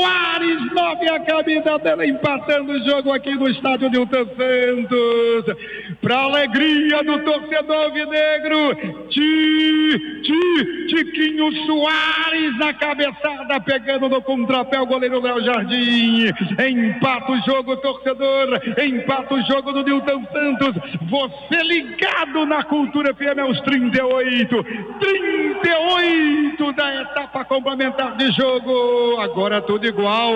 Soares, 9 a camisa dela, empatando o jogo aqui no estádio Newton Santos. Para alegria do torcedor alvinegro, Tiquinho Soares na cabeçada, pegando no contrapé o goleiro Léo Jardim. Empata o jogo, torcedor, empata o jogo do Newton Santos. Você ligado na Cultura FM aos 38 da etapa complementar de jogo. Agora tudo igual.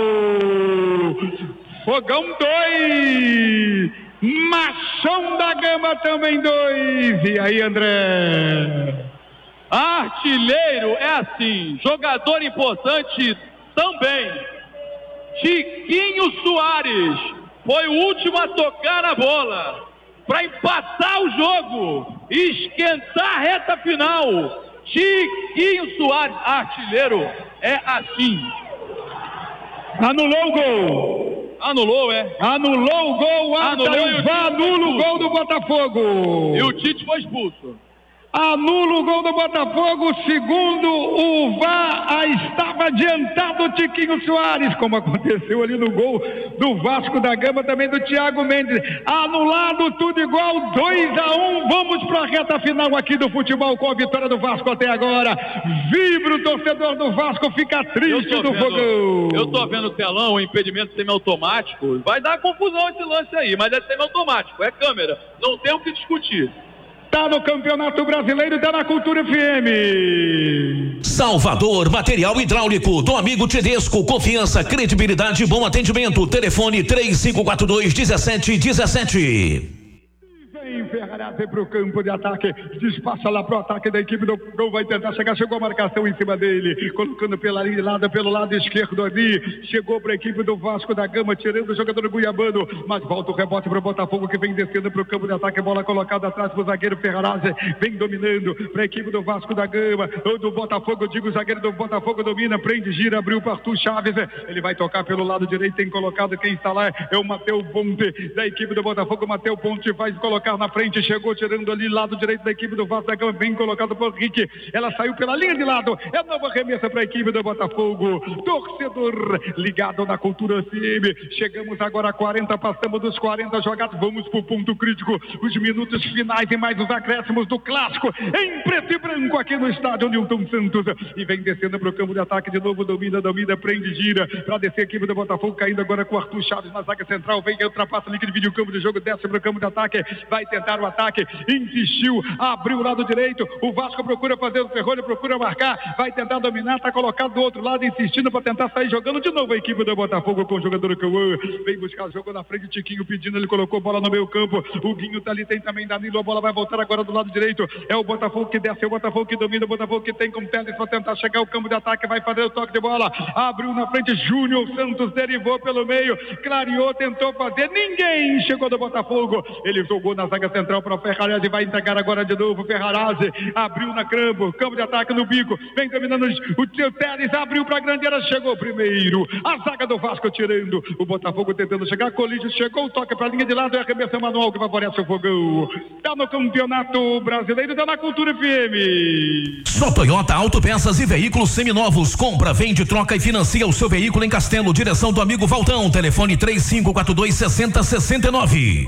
Fogão 2, Machão da Gama também 2. E aí, André? Artilheiro é assim, jogador importante também. Tiquinho Soares foi o último a tocar na bola para empatar o jogo, esquentar a reta final. Tiquinho Soares, artilheiro é assim. Anulou o gol. Anulou, é? Anulou o gol, anula o gol do Botafogo. E o Tite foi expulso. Anula o gol do Botafogo, segundo o VAR, estava adiantado o Tiquinho Soares, como aconteceu ali no gol do Vasco da Gama, também do Thiago Mendes. Anulado, tudo igual, 2-1, vamos para a reta final aqui do futebol com a vitória do Vasco até agora. Vibra o torcedor do Vasco, fica triste do Fogão. Eu tô vendo o telão, o impedimento semiautomático, vai dar confusão esse lance aí, mas é semiautomático, é câmera, não tem o que discutir. Tá no Campeonato Brasileiro, tá na Cultura FM. Salvador, material hidráulico, do amigo Tedesco, confiança, credibilidade e bom atendimento. Telefone 3542-1717. Vem Ferrarazzi para o campo de ataque, despassa lá para o ataque da equipe do gol, vai tentar chegar, chegou a marcação em cima dele, colocando pela linha de lado, pelo lado esquerdo ali, chegou para a equipe do Vasco da Gama, tirando o jogador Guiabano, mas volta o rebote para o Botafogo, que vem descendo para o campo de ataque, bola colocada atrás para o zagueiro Ferrarazzi, vem dominando para a equipe do Vasco da Gama, ou do Botafogo, digo, o zagueiro do Botafogo domina, prende, gira, abriu para Arthur Chaves, ele vai tocar pelo lado direito, tem colocado, quem está lá é o Matheus Ponte, da equipe do Botafogo, Matheus Ponte vai colocar na frente, chegou tirando ali lado direito da equipe do Vasco da Gama, bem colocado por Rick, ela saiu pela linha de lado, é nova remessa para a equipe do Botafogo, torcedor ligado na Cultura FM, chegamos agora a 40, passamos dos 40 jogados, vamos pro ponto crítico, os minutos finais e mais os acréscimos do clássico, em preto e branco aqui no estádio Newton Santos, e vem descendo pro campo de ataque de novo, domina, prende, gira, para descer a equipe do Botafogo, caindo agora com o Arthur Chaves na zaga central, vem, ultrapassa, líquido, divide o campo de jogo, desce pro campo de ataque, vai tentar o ataque, insistiu, abriu o lado direito, o Vasco procura fazer o Ferrolho, procura marcar, vai tentar dominar, tá colocado do outro lado, insistindo para tentar sair jogando de novo a equipe do Botafogo com o jogador Cauã, vem buscar, jogou na frente, Tiquinho pedindo, ele colocou bola no meio campo, o Guinho tá ali, tem também Danilo, a bola vai voltar agora do lado direito, é o Botafogo que desce, é o Botafogo que domina, o Botafogo que tem com Teles para tentar chegar ao campo de ataque, vai fazer o toque de bola, abriu na frente, Júnior Santos derivou pelo meio, clareou, tentou fazer, ninguém chegou do Botafogo, ele jogou na zaga central para o Ferrarazzi, vai entregar agora de novo, Ferrarazzi abriu na campo de ataque no bico, vem dominando o Teles, abriu para a grande área, chegou primeiro, a zaga do Vasco tirando, o Botafogo tentando chegar, Colígio chegou, o toque para a linha de lado, é a arremessa manual que favorece o Fogão, tá no Campeonato Brasileiro, tá na Cultura FM. Só Toyota Autopeças e veículos seminovos, compra, vende, troca e financia o seu veículo em Castelo, direção do amigo Valtão, telefone 3542-6069.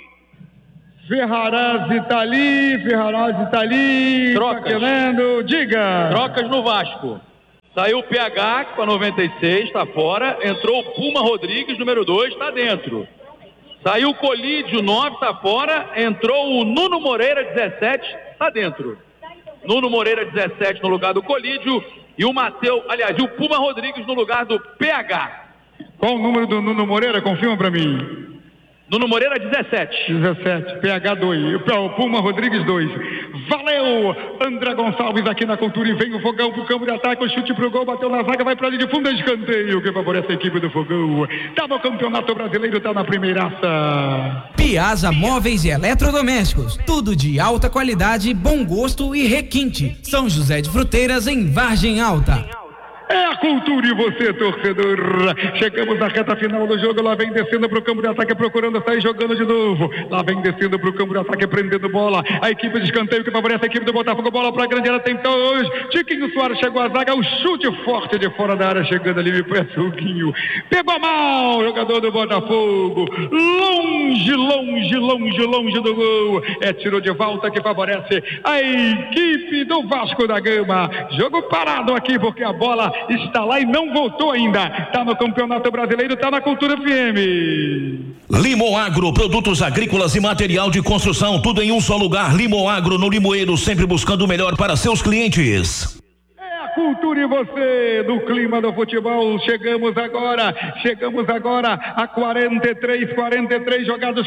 Ferrarazzi tá ali, trocas. tá querendo, diga. Trocas no Vasco. Saiu o PH com a 96, tá fora, entrou o Puma Rodrigues, número 2, tá dentro. Saiu o Colídio, 9, tá fora, entrou o Nuno Moreira, 17, tá dentro. Nuno Moreira, 17 no lugar do Colídio e o Matheus, aliás, e o Puma Rodrigues no lugar do PH. Qual o número do Nuno Moreira? Confirma pra mim. Nuno Moreira, 17. 17, PH 2, o Puma Rodrigues 2. Valeu! André Gonçalves aqui na Cultura e vem o Fogão pro campo de ataque, o chute pro gol, bateu na zaga, vai pra linha de fundo, escanteio que favorece a equipe do Fogão. Tá no Campeonato Brasileiro, tá na primeiraça. Piazza Móveis e Eletrodomésticos, tudo de alta qualidade, bom gosto e requinte. São José de Fruteiras, em Vargem Alta. É a cultura e você, torcedor. Chegamos na reta final do jogo. Lá vem descendo para o campo de ataque, procurando sair jogando de novo. Lá vem descendo para o campo de ataque, prendendo bola. A equipe de escanteio que favorece a equipe do Botafogo. Bola para a grande área, tentou hoje. Tiquinho Soares chegou à zaga. O chute forte de fora da área, chegando ali, me parece o Guinho. Pegou mal o jogador do Botafogo. Longe do gol. É tiro de volta que favorece a equipe do Vasco da Gama. Jogo parado aqui porque a bola está lá e não voltou ainda. Está no Campeonato Brasileiro, está na Cultura FM. Limoagro, produtos agrícolas e material de construção, tudo em um só lugar. Limoagro no Limoeiro, sempre buscando o melhor para seus clientes. Cultura e você, do clima do futebol. Chegamos agora a 43 jogados,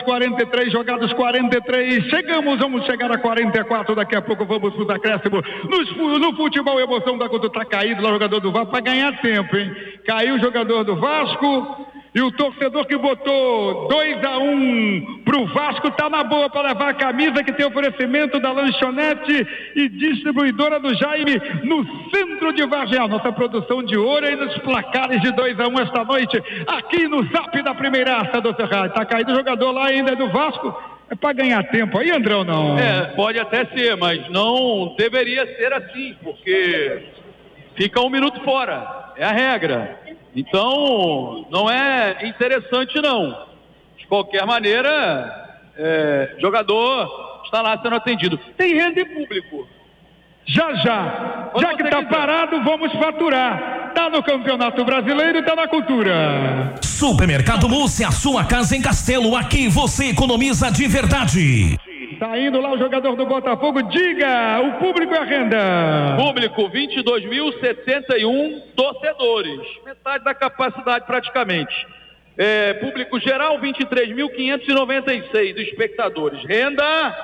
43. Vamos chegar a 44, daqui a pouco vamos para os acréscimos. No futebol, a emoção da conta está caído lá o jogador do Vasco para ganhar tempo, hein? Caiu o jogador do Vasco. E o torcedor que botou 2-1 pro Vasco tá na boa para levar a camisa, que tem oferecimento da lanchonete e distribuidora do Jaime no centro de Vargem. Nossa produção de ouro aí nos placares de 2-1 esta noite, aqui no Zap da Primeiraça do Cerrado. Tá caído o jogador lá ainda do Vasco. É para ganhar tempo aí, Andrão, não? Pode até ser, mas não deveria ser assim, porque fica 1 minuto fora. É a regra. Então, não é interessante não. De qualquer maneira, jogador está lá sendo atendido. Tem renda em público. Já que está parado, vamos faturar. Está no Campeonato Brasileiro, está na Cultura. Supermercado Múcia, a sua casa em Castelo. Aqui você economiza de verdade. Tá indo lá o jogador do Botafogo. Diga, o público é a renda. Público, 22.071 torcedores. Metade da capacidade praticamente. Público geral, 23.596 espectadores. Renda,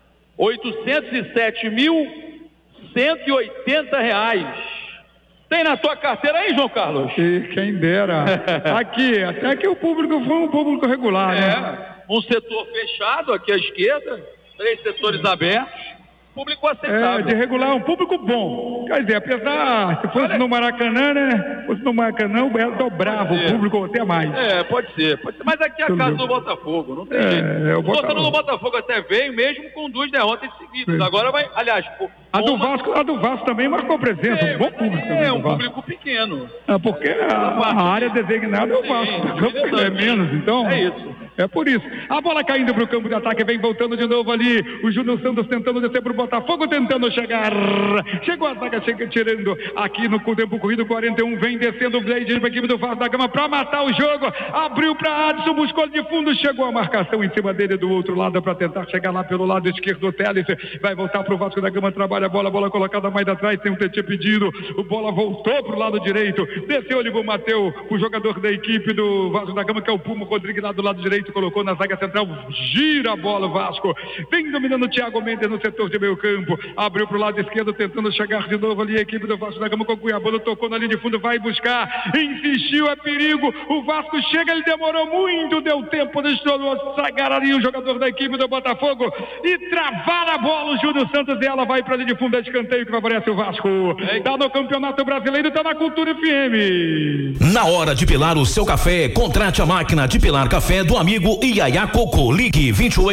R$807.180. Tem na tua carteira aí, João Carlos? Quem dera. Aqui, até que o público foi um público regular, né? Um setor fechado aqui à esquerda, 3 setores abertos, público aceitável. De regular, um público bom. Quer dizer, apesar, se fosse no Maracanã, né? Fosse no Maracanã, dobrava o público até mais. Pode ser. Mas aqui é a casa do Botafogo, não tem jeito. O torcedor do Botafogo até veio, mesmo com 2 derrotas seguidas. Agora vai, aliás... A do Vasco também marcou presença, um bom público também. Um público pequeno. Porque a área designada é o Vasco. É menos, então... É isso. É por isso. A bola caindo para o campo de ataque, vem voltando de novo ali. O Júnior Santos tentando descer para o Botafogo, tentando chegar. Chegou a zaga, tirando aqui no tempo corrido, 41. Vem descendo o Blade para a equipe do Vasco da Gama para matar o jogo. Abriu para Adson, buscou de fundo, chegou a marcação em cima dele do outro lado para tentar chegar lá pelo lado esquerdo. O Teles vai voltar para o Vasco da Gama, trabalha a bola colocada mais atrás, tem um TT pedido. O bola voltou para o lado direito, desceu ali, Mateu, o jogador da equipe do Vasco da Gama, que é o Puma Rodrigues lá do lado direito. Colocou na zaga central, gira a bola o Vasco, vem dominando o Thiago Mendes no setor de meio campo, abriu para o lado esquerdo, tentando chegar de novo ali a equipe do Vasco da Gama com o Cuiabano, tocou na linha de fundo, vai buscar, insistiu, é perigo, o Vasco chega, ele demorou muito, deu tempo de estragar ali o jogador da equipe do Botafogo e travar a bola, o Júnior Santos, e ela vai para a linha de fundo, é escanteio que favorece o Vasco. Está no Campeonato Brasileiro, está na Cultura FM. Na hora de pilar o seu café, contrate a máquina de pilar café do amigo Iaiá Coco. Ligue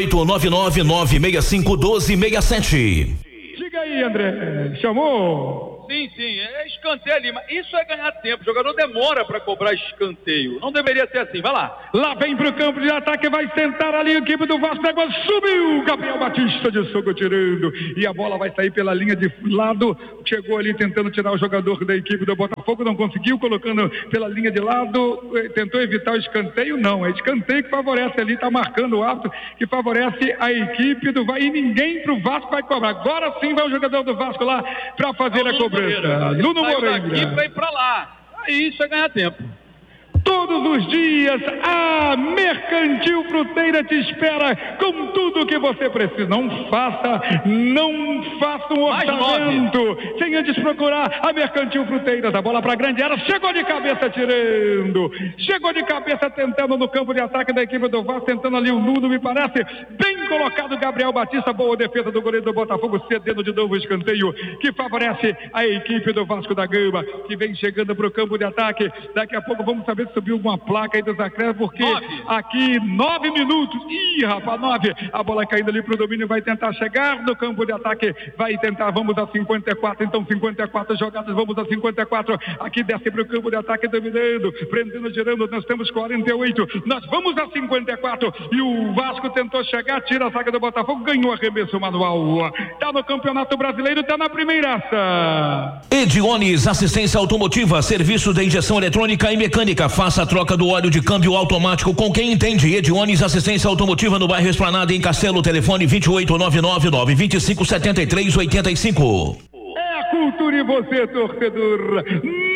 28-99965-1267. Diga aí, André, chamou? Sim, é escanteio ali, mas isso é ganhar tempo, o jogador demora para cobrar escanteio, não deveria ser assim, vai lá. Lá vem pro campo de ataque, vai sentar ali a equipe do Vasco da Gama, subiu, Gabriel Batista de soco tirando, e a bola vai sair pela linha de lado, chegou ali tentando tirar o jogador da equipe do Botafogo, não conseguiu, colocando pela linha de lado, tentou evitar o escanteio, não, é escanteio que favorece ali, tá marcando o árbitro, que favorece a equipe do Vasco, e ninguém pro Vasco vai cobrar, agora sim vai o jogador do Vasco lá para fazer a cobrança. Nuno Moreira. Daqui vai para lá. Aí isso é ganhar tempo. Todos os dias, a Mercantil Fruteira te espera com tudo que você precisa. Não faça um orçamento sem antes procurar a Mercantil Fruteiras. A bola para a grande área, chegou de cabeça tirando, chegou de cabeça tentando no campo de ataque da equipe do Vasco, tentando ali o Nuno, me parece, bem colocado Gabriel Batista, boa defesa do goleiro do Botafogo, cedendo de novo o escanteio, que favorece a equipe do Vasco da Gama, que vem chegando para o campo de ataque. Daqui a pouco vamos saber se subiu uma placa aí dos acréscimos, porque aqui 9 minutos, rapaz, 9, a bola caindo ali para o domínio, vai tentar chegar no campo de ataque, vai tentar, vamos a 54, então 54 jogadas, vamos a 54, aqui desce para o campo de ataque, dominando, prendendo, girando, nós temos 48, nós vamos a 54, e o Vasco tentou chegar, tira a zaga do Botafogo, ganhou arremesso manual, tá no Campeonato Brasileiro, tá na primeiraça. Ediones Assistência Automotiva, serviço de injeção eletrônica e mecânica, faça a troca do óleo de câmbio automático com quem entende. Ediones Assistência Automotiva no bairro Esplanada, em Castelo, telefone 28999257385. É a cultura e você, torcedor.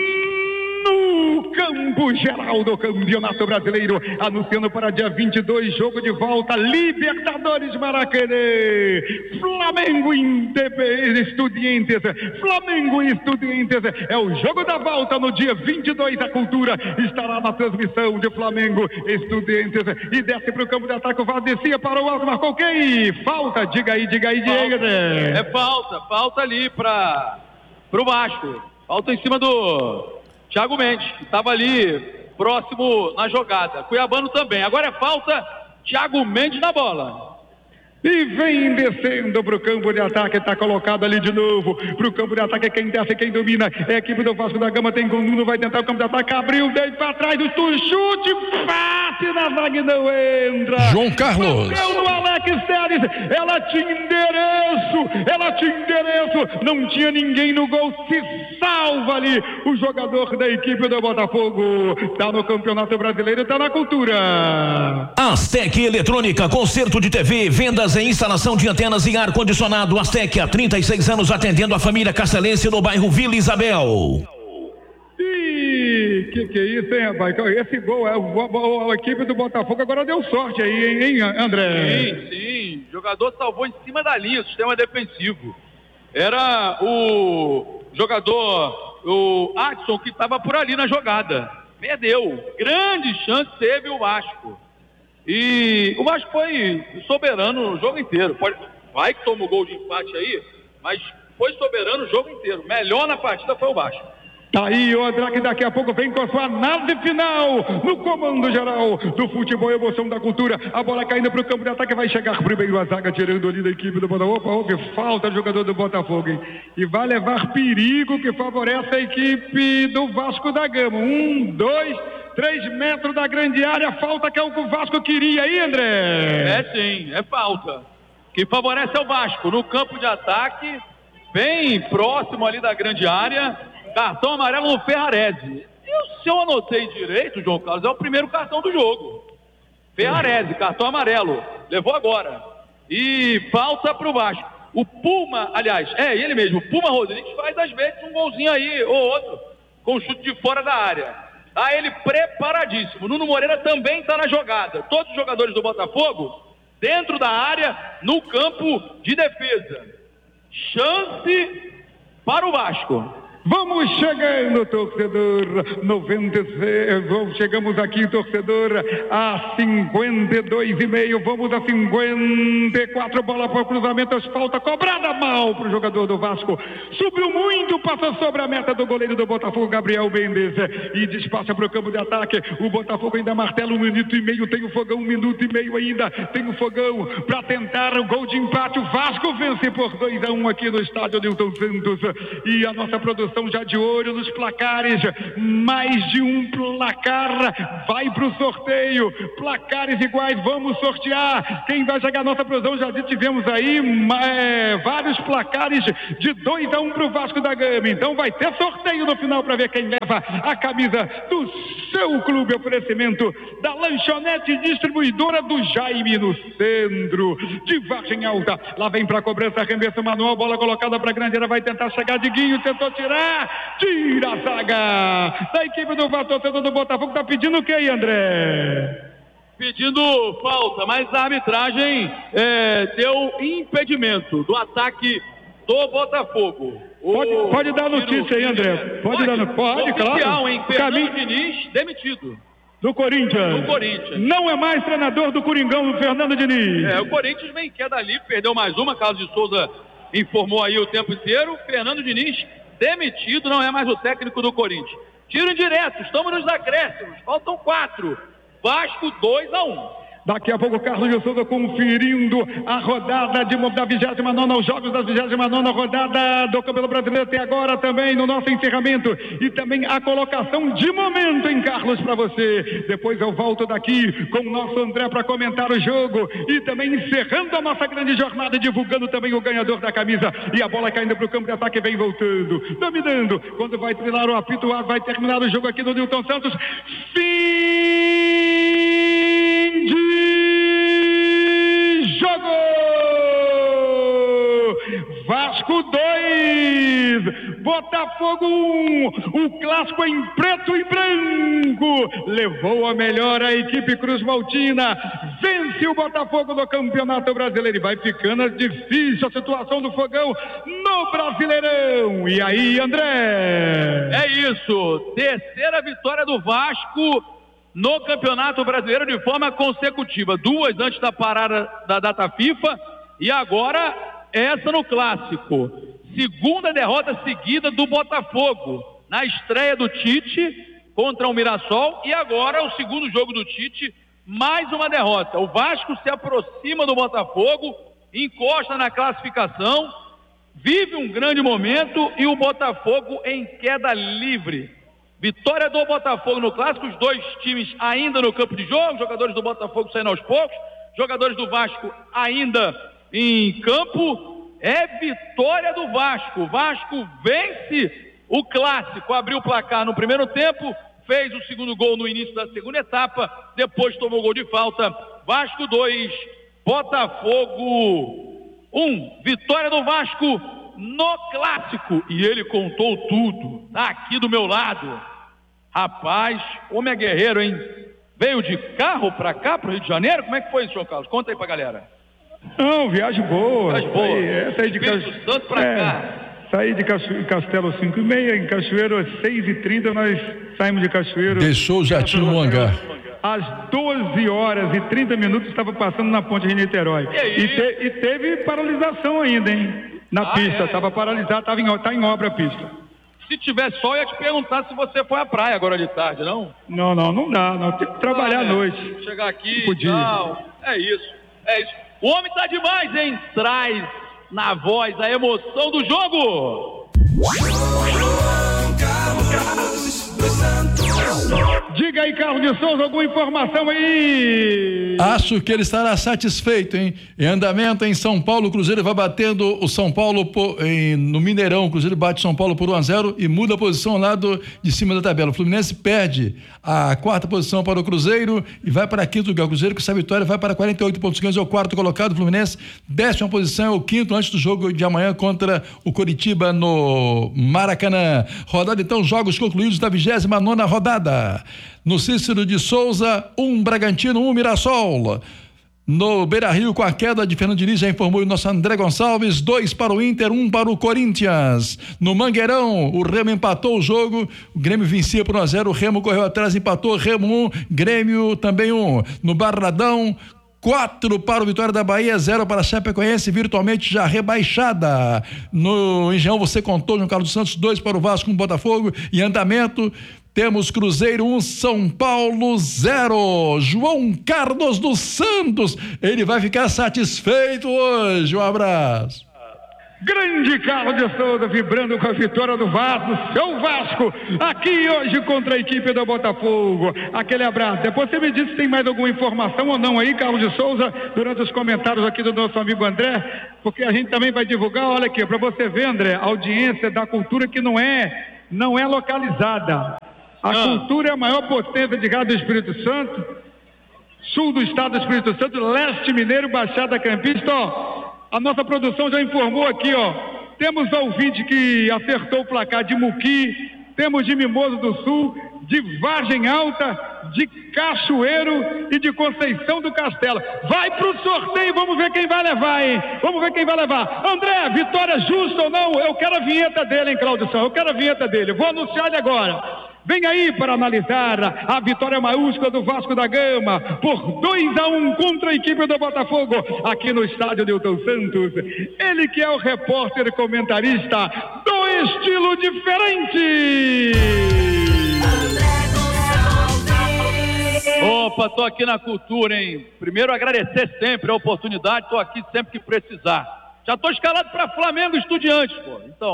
No campo geral do Campeonato Brasileiro, anunciando para dia 22, jogo de volta, Libertadores Maracanã, Flamengo e Estudiantes, Flamengo e Estudiantes, é o jogo da volta no dia 22, a cultura estará na transmissão de Flamengo e Estudiantes, e desce para o campo de ataque, o VAR descia para o alto, marcou quem? Falta, diga aí, Diego. É falta ali para o Vasco, falta em cima do Thiago Mendes, que estava ali próximo na jogada. Cuiabano também. Agora é falta, Thiago Mendes na bola. E vem descendo para o campo de ataque, está colocado ali de novo para o campo de ataque, quem desce, quem domina é a equipe do Vasco da Gama, tem com o Nuno, vai tentar o campo de ataque, abriu, deu para trás, do chute, bate na zaga e não entra. João Carlos. Bateu no Alex Telles, ela tinha endereço, não tinha ninguém no gol, se salva ali o jogador da equipe do Botafogo, está no Campeonato Brasileiro, está na cultura. Aztec Eletrônica, conserto de TV, vendas e instalação de antenas em ar-condicionado. Aztec, há 36 anos atendendo a família castelense no bairro Vila Isabel. Que é isso, hein, rapaz? Esse gol, a equipe do Botafogo agora deu sorte aí, hein, André? Sim, o jogador salvou em cima da linha, sistema defensivo. Era o jogador, o Adson, que estava por ali na jogada. Perdeu, grande chance teve o Vasco. E o Vasco foi soberano o jogo inteiro. Vai que toma o gol de empate aí, mas foi soberano o jogo inteiro. Melhor na partida foi o Vasco. Tá aí o André, que daqui a pouco vem com a sua nave final no comando geral do futebol, emoção da cultura. A bola caindo para o campo de ataque, vai chegar primeiro a zaga, tirando ali da equipe do Botafogo. Houve falta do jogador do Botafogo, hein? E vai levar perigo, que favorece a equipe do Vasco da Gama. 1, 2, 3 metros da grande área, falta que é o que o Vasco queria aí, André. É sim, é falta. Que favorece é o Vasco no campo de ataque, bem próximo ali da grande área. Cartão amarelo no Ferrarese. E se eu anotei direito, João Carlos, é o primeiro cartão do jogo. Ferrarese, cartão amarelo. Levou agora. E falta pro Vasco. O Puma, aliás, ele mesmo, o Puma Rodrigues faz às vezes um golzinho aí ou outro, com chute de fora da área. Tá ele preparadíssimo. Nuno Moreira também está na jogada. Todos os jogadores do Botafogo dentro da área, no campo de defesa. Chance para o Vasco. Vamos chegando, torcedor, 96, chegamos aqui, torcedor, a 52,5, vamos a 54, bola para o cruzamento, falta cobrada mal para o jogador do Vasco, subiu muito, passou sobre a meta do goleiro do Botafogo, Gabriel Mendes, e despacha para o campo de ataque. O Botafogo ainda martela 1 minuto e meio, tem o fogão 1 minuto e meio ainda, tem o fogão para tentar o gol de empate. O Vasco vence por 2-1 aqui no estádio Nilton Santos, e a nossa produção já de olho nos placares, mais de um placar vai para o sorteio, placares iguais, vamos sortear quem vai chegar. A nossa produção, já tivemos aí vários placares de 2-1 para o Vasco da Gama, então vai ter sorteio no final para ver quem leva a camisa do seu clube. Oferecimento da lanchonete distribuidora do Jaime, no centro de Vargem Alta. Lá vem para a cobrança, arremesso manual, bola colocada para a grande área, vai tentar chegar Diguinho, tentou tirar, tocar, tira a zaga da equipe do Vasco. Torcedor do Botafogo tá pedindo o que aí, André? Pedindo falta, mas a arbitragem deu impedimento do ataque do Botafogo. Pode dar notícia aí, André. Pode, claro. Hein? Fernando Diniz demitido. Do Corinthians. Não é mais treinador do Coringão, o Fernando Diniz. O Corinthians vem em queda livre, perdeu mais uma. Carlos de Souza informou aí o tempo inteiro. Fernando Diniz demitido, não é mais o técnico do Corinthians. Tiro indireto, estamos nos acréscimos, faltam 4. Vasco 2-1. Daqui a pouco, Carlos de Souza conferindo a rodada da 29ª, os jogos da 29ª rodada do Campeonato Brasileiro até agora também no nosso encerramento e também a colocação de momento, hein, Carlos, para você. Depois eu volto daqui com o nosso André para comentar o jogo e também encerrando a nossa grande jornada, divulgando também o ganhador da camisa e a bola caindo para o campo de ataque, vem voltando, dominando, quando vai trilhar o apito, vai terminar o jogo aqui do Nilton Santos. Fim de jogo! Vasco 2, Botafogo 1, o clássico em preto e branco, levou a melhor a equipe Cruz Maltina, vence o Botafogo no Campeonato Brasileiro e vai ficando difícil a situação do Fogão no Brasileirão. E aí, André? É isso, terceira vitória do Vasco no Campeonato Brasileiro de forma consecutiva, 2 antes da parada da data FIFA e agora essa no Clássico. Segunda derrota seguida do Botafogo na estreia do Tite contra o Mirassol e agora o segundo jogo do Tite, mais uma derrota. O Vasco se aproxima do Botafogo, encosta na classificação, vive um grande momento e o Botafogo em queda livre. Vitória do Botafogo no Clássico, os 2 times ainda no campo de jogo, jogadores do Botafogo saindo aos poucos, jogadores do Vasco ainda em campo. É vitória do Vasco. O Vasco vence o Clássico, abriu o placar no primeiro tempo, fez o segundo gol no início da segunda etapa, depois tomou gol de falta. Vasco 2, Botafogo 1. Vitória do Vasco no Clássico, e ele contou tudo, tá aqui do meu lado. Rapaz, homem é guerreiro, hein? Veio de carro pra cá, pro Rio de Janeiro? Como é que foi isso, João Carlos? Conta aí pra galera. Não, viagem boa. Saí de Santo pra cá. Saí de Castelo 5h30, em Cachoeiro às 6h30 nós saímos de Cachoeiro. Deixou o jatinho no hangar. Às 12h30 estava passando na ponte de Niterói. E teve paralisação ainda, hein? Na pista, estava paralisado, tá em obra a pista. Se tiver sol, eu ia te perguntar se você foi à praia agora de tarde, não? Não dá, não. Tem que trabalhar à noite. Chegar aqui e tal. É isso. O homem tá demais, hein? Traz na voz a emoção do jogo. Diga aí, Carlos de Souza, alguma informação aí? Acho que ele estará satisfeito, hein? Em andamento em São Paulo, o Cruzeiro vai batendo o São Paulo no Mineirão. O Cruzeiro bate São Paulo por 1-0 e muda a posição lá de cima da tabela. O Fluminense perde a 4ª posição para o Cruzeiro e vai para a 5º lugar. O Cruzeiro com essa vitória vai para 48 pontos ganhos, é o 4º colocado. O Fluminense 10ª posição, é o 5º antes do jogo de amanhã contra o Coritiba no Maracanã. Rodada então, jogos concluídos da 29ª rodada. No Cícero de Souza, 1 Bragantino, 1 Mirassol. No Beira-Rio, com a queda de Fernando Diniz, já informou o nosso André Gonçalves, 2 para o Inter, 1 para o Corinthians. No Mangueirão, o Remo empatou o jogo, o Grêmio vencia por 1-0, o Remo correu atrás, empatou, Remo 1, Grêmio também 1. No Barradão, 4 para o Vitória da Bahia, 0 para a Chapecoense, virtualmente já rebaixada. No Engenhão, você contou, João Carlos dos Santos, 2 para o Vasco, 1 Botafogo. Em andamento, temos Cruzeiro 1, São Paulo 0. João Carlos dos Santos, ele vai ficar satisfeito hoje. Um abraço. Grande Carlos de Souza, vibrando com a vitória do Vasco, seu Vasco, aqui hoje contra a equipe do Botafogo. Aquele abraço. Depois você me diz se tem mais alguma informação ou não aí, Carlos de Souza, durante os comentários aqui do nosso amigo André, porque a gente também vai divulgar. Olha aqui, para você ver, André, a audiência da cultura que não é localizada. A cultura é a maior potência de rádio do Espírito Santo, sul do estado do Espírito Santo, leste mineiro, Baixada Campista, ó. A nossa produção já informou aqui, ó, temos ouvinte que acertou o placar de Muqui, temos de Mimoso do Sul, de Vargem Alta, de Cachoeiro e de Conceição do Castelo. Vai pro sorteio, vamos ver quem vai levar, hein? Vamos ver quem vai levar. André, vitória justa ou não? Eu quero a vinheta dele, hein, Claudição? Eu quero a vinheta dele. Vou anunciar ele agora. Vem aí para analisar a vitória maiúscula do Vasco da Gama por 2-1 contra a equipe do Botafogo aqui no estádio Newton Santos. Ele que é o repórter comentarista do estilo diferente. Opa, tô aqui na cultura, hein? Primeiro agradecer sempre a oportunidade, tô aqui sempre que precisar. Já tô escalado para Flamengo e Estudiantes, pô. Então,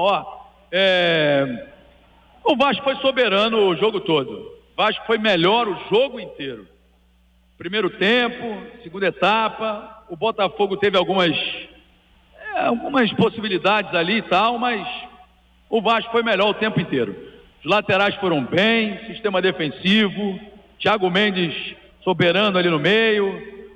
o Vasco foi soberano o jogo todo. O Vasco foi melhor o jogo inteiro. Primeiro tempo, segunda etapa, o Botafogo teve algumas possibilidades ali e tal, mas o Vasco foi melhor o tempo inteiro. Os laterais foram bem, sistema defensivo, Thiago Mendes soberano ali no meio,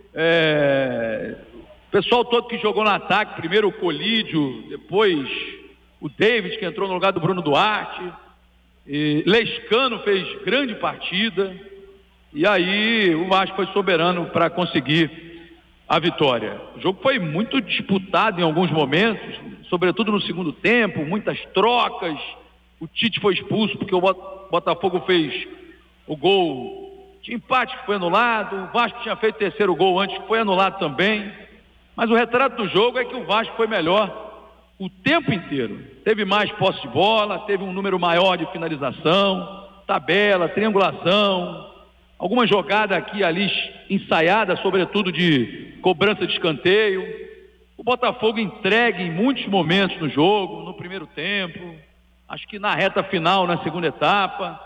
o pessoal todo que jogou no ataque, primeiro o Colídio, depois o David que entrou no lugar do Bruno Duarte, e Lescano fez grande partida, e aí o Vasco foi soberano para conseguir a vitória. O jogo foi muito disputado em alguns momentos, sobretudo no segundo tempo, muitas trocas, o Tite foi expulso porque o Botafogo fez o gol de empate que foi anulado, o Vasco tinha feito o terceiro gol antes que foi anulado também, mas o retrato do jogo é que o Vasco foi melhor o tempo inteiro. Teve mais posse de bola, teve um número maior de finalização, tabela, triangulação, alguma jogada aqui e ali ensaiada, sobretudo de cobrança de escanteio. O Botafogo entregue em muitos momentos no jogo, no primeiro tempo, acho que na reta final, na segunda etapa.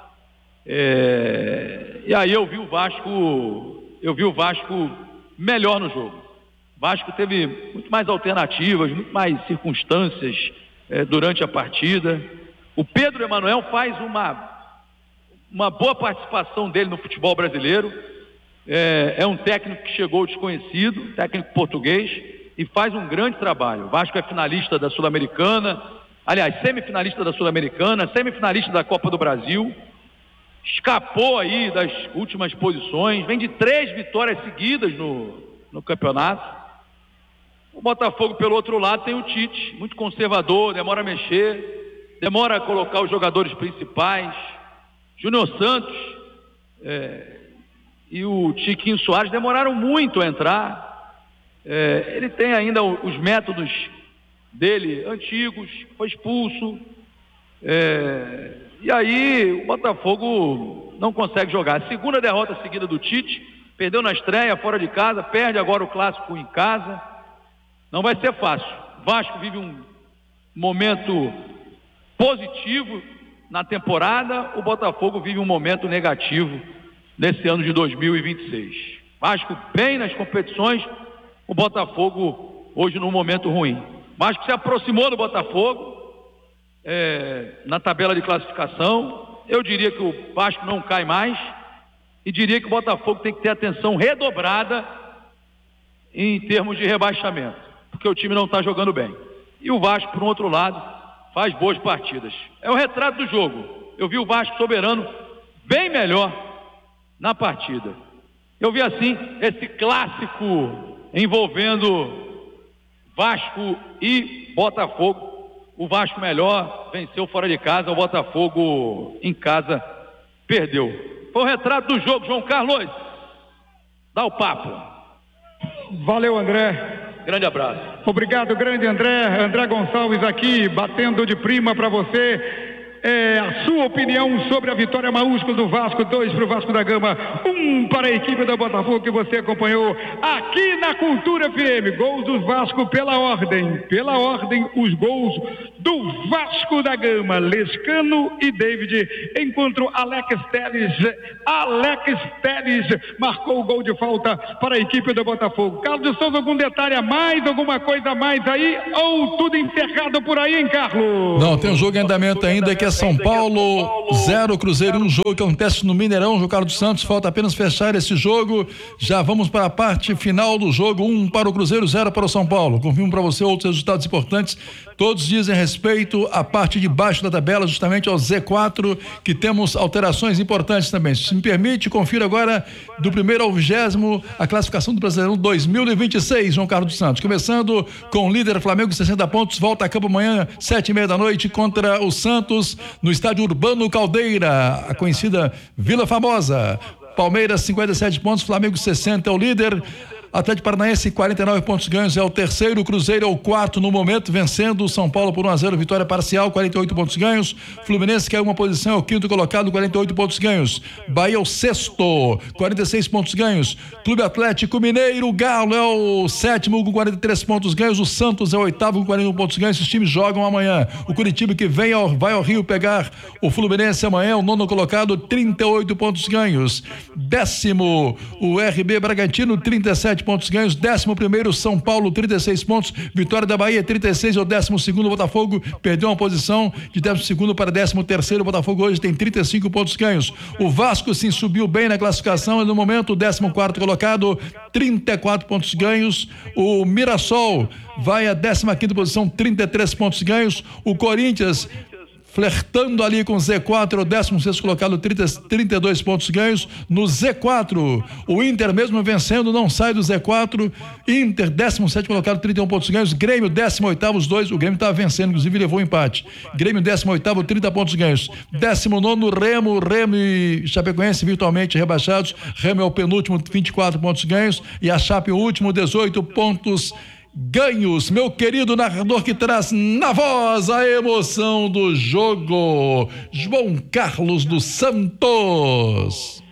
E aí eu vi o Vasco melhor no jogo. O Vasco teve muito mais alternativas, muito mais circunstâncias durante a partida. O Pedro Emanuel faz uma boa participação dele no futebol brasileiro. É um técnico que chegou desconhecido, técnico português, e faz um grande trabalho. O Vasco é finalista da Sul-Americana, aliás, semifinalista da Sul-Americana, semifinalista da Copa do Brasil, escapou aí das últimas posições, vem de 3 vitórias seguidas no campeonato. O Botafogo, pelo outro lado, tem o Tite, muito conservador, demora a mexer, demora a colocar os jogadores principais. Júnior Santos e o Tiquinho Soares demoraram muito a entrar. Ele tem ainda os métodos dele antigos, foi expulso. E aí o Botafogo não consegue jogar. Segunda derrota seguida do Tite, perdeu na estreia, fora de casa, perde agora o clássico em casa. Não vai ser fácil. Vasco vive um momento positivo na temporada, o Botafogo vive um momento negativo nesse ano de 2026. Vasco bem nas competições, o Botafogo hoje num momento ruim. Vasco se aproximou do Botafogo na tabela de classificação. Eu diria que o Vasco não cai mais e diria que o Botafogo tem que ter atenção redobrada em termos de rebaixamento, porque o time não está jogando bem. E o Vasco, por um outro lado, faz boas partidas. É o retrato do jogo. Eu vi o Vasco soberano bem melhor na partida. Eu vi assim esse clássico envolvendo Vasco e Botafogo. O Vasco melhor, venceu fora de casa, o Botafogo em casa perdeu. Foi o retrato do jogo, João Carlos. Dá o papo. Valeu, André. Grande abraço. Obrigado, grande André. André Gonçalves aqui, batendo de prima para você. A sua opinião sobre a vitória maiúscula do Vasco, 2 para o Vasco da Gama, 1 para a equipe do Botafogo, que você acompanhou aqui na Cultura FM. Gols do Vasco pela ordem, os gols do Vasco da Gama, Lescano e David, enquanto Alex Teles marcou o gol de falta para a equipe do Botafogo. Carlos de Souza, algum detalhe a mais, alguma coisa a mais aí, ou tudo encerrado por aí, hein, Carlos? Não, tem um jogo em andamento ainda, que é São Paulo 0, Cruzeiro 1, jogo que acontece no Mineirão, João Carlos Santos. Falta apenas fechar esse jogo. Já vamos para a parte final do jogo. 1 para o Cruzeiro, 0 para o São Paulo. Confirmo para você outros resultados importantes Todos dizem respeito à parte de baixo da tabela, justamente ao Z4, que temos alterações importantes também. Se me permite, confira agora do primeiro ao 20º a classificação do Brasileirão 2026, João Carlos dos Santos. Começando com o líder Flamengo, 60 pontos, volta a campo amanhã, 7h30 da noite, contra o Santos, no estádio Urbano Caldeira, a conhecida Vila Famosa. Palmeiras, 57 pontos, Flamengo 60 é o líder. Atlético Paranaense, 49 pontos ganhos, é o terceiro. Cruzeiro é o quarto no momento, vencendo o São Paulo por 1-0, vitória parcial, 48 pontos ganhos. Fluminense caiu uma posição, é o quinto colocado, 48 pontos ganhos. Bahia é o sexto, 46 pontos ganhos. Clube Atlético Mineiro, Galo é o sétimo com 43 pontos ganhos. O Santos é o oitavo com 41 pontos ganhos. Os times jogam amanhã. O Curitiba, que vai ao Rio pegar o Fluminense amanhã, o nono colocado, 38 pontos ganhos. Décimo, o RB Bragantino, 37 pontos ganhos. 11º, São Paulo, 36 pontos. Vitória da Bahia, 36, é o 12º. Botafogo perdeu uma posição de 12º para 13º. O Botafogo hoje tem 35 pontos ganhos. O Vasco sim subiu bem na classificação, no momento o 14º colocado, 34 pontos ganhos. O Mirassol vai à 15ª posição, 33 pontos ganhos. O Corinthians flertando ali com o Z4, o 16º colocado, 32 pontos ganhos. No Z4, o Inter mesmo vencendo, não sai do Z4. Inter, 17º colocado, 31 pontos ganhos. Grêmio, 18º, os dois. O Grêmio estava vencendo, inclusive levou um empate. Grêmio, 18º, 30 pontos ganhos. 19º, Remo e Chapecoense virtualmente rebaixados. Remo é o penúltimo, 24 pontos ganhos. E a Chape, o último, 18 pontos ganhos. Meu querido narrador que traz na voz a emoção do jogo, João Carlos dos Santos.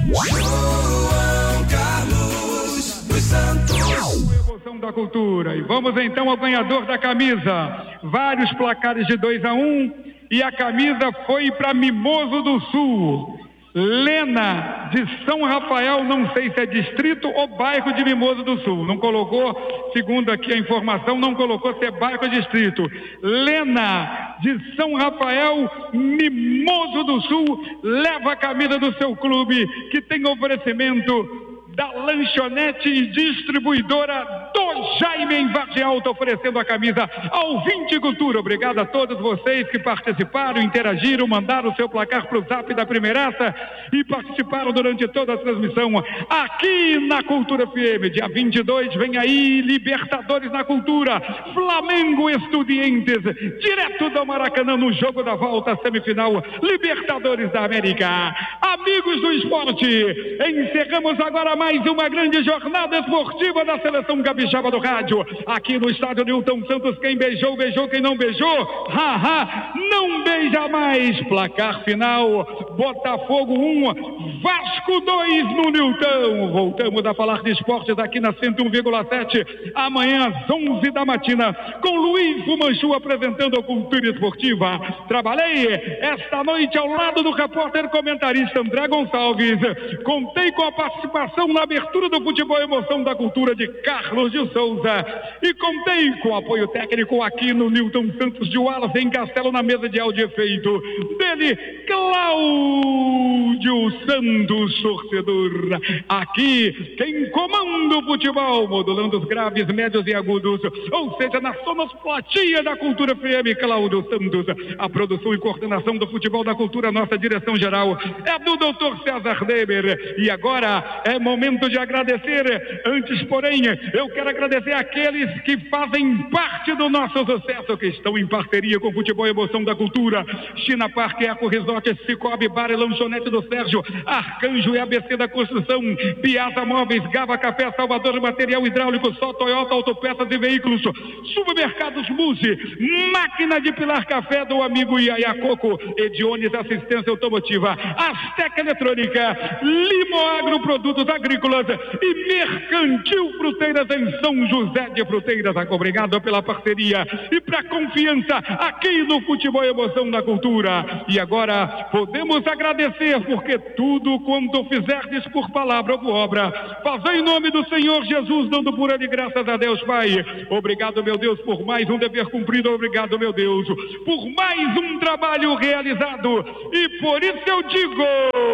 João Carlos dos Santos. Emoção da cultura. E vamos então ao ganhador da camisa. Vários placares de 2-1 e a camisa foi para Mimoso do Sul. Lena de São Rafael, não sei se é distrito ou bairro de Mimoso do Sul, não colocou, segundo aqui a informação, não colocou se é bairro ou distrito. Lena de São Rafael, Mimoso do Sul, leva a camisa do seu clube, que tem oferecimento da lanchonete e distribuidora do Jaime em Vargem Alta, oferecendo a camisa ao Vinte Cultura. Obrigado a todos vocês que participaram, interagiram, mandaram o seu placar para o zap da Primeiraça e participaram durante toda a transmissão aqui na Cultura FM. Dia 22 vem aí Libertadores na Cultura, Flamengo Estudiantes, direto do Maracanã no jogo da volta, semifinal Libertadores da América. Amigos do esporte, encerramos agora mais uma grande jornada esportiva da seleção capixaba do rádio, aqui no estádio Newton Santos. Quem beijou, beijou, quem não beijou, não beija mais. Placar final, Botafogo 1, Vasco 2 no Newton. Voltamos a falar de esportes aqui na 101,7, amanhã às 11 da matina, com Luiz Fumanchu apresentando a Cultura Esportiva. Trabalhei esta noite ao lado do repórter comentarista André Gonçalves, contei com a participação na abertura do Futebol Emoção da Cultura de Carlos de Souza e contei com o apoio técnico aqui no Newton Santos de Wallace em Castelo, na mesa de áudio efeito dele, Cláudio Santos, torcedor. Aqui quem comanda o futebol, modulando os graves, médios e agudos, ou seja, na sonoplastia da Cultura FM, Cláudio Santos. A produção e coordenação do Futebol da Cultura, nossa direção geral é do Dr. César Demer. E agora é momento de agradecer. Antes, porém, eu quero agradecer aqueles que fazem parte do nosso sucesso, que estão em parceria com o Futebol e Emoção da Cultura. China Parque, Eco Resort, Cicobi, Bar e Lanchonete do Sérgio, Arcanjo e ABC da Construção, Piazza Móveis, Gava Café, Salvador Material Hidráulico, Só Toyota Autopeças e Veículos, Supermercados Muzi, Máquina de Pilar Café do amigo Iaia Coco, Ediones Assistência Automotiva, Azteca Eletrônica, Limoagro Produtos Agrícolas e Mercantil Fruteiras em São José de Fruteiras. Obrigado pela parceria e para confiança aqui no Futebol e Emoção da Cultura. E agora podemos agradecer, porque tudo quanto fizerdes por palavra ou por obra, fazei em nome do Senhor Jesus, dando por ele graças a Deus Pai. Obrigado, meu Deus, por mais um dever cumprido. Obrigado, meu Deus, por mais um trabalho realizado. E por isso eu digo...